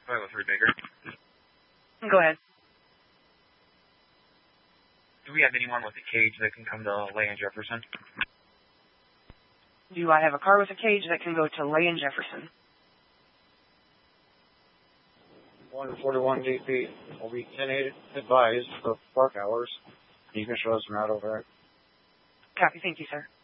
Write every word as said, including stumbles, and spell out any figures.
five oh three Baker. Go ahead. Do we have anyone with a cage that can come to Lay and Jefferson? Do I have a car with a cage that can go to Lay and Jefferson? one forty-one D P will be ten eight advised of park hours. You can show us from out over there. Copy. Thank you, sir.